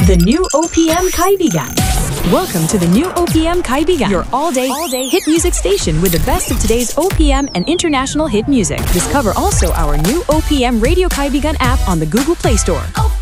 The new OPM Kaibigan. Welcome to the new OPM Kaibigan, your all-day hit music station with the best of today's OPM and international hit music. Discover also our new OPM Radio Kaibigan app on the Google Play Store.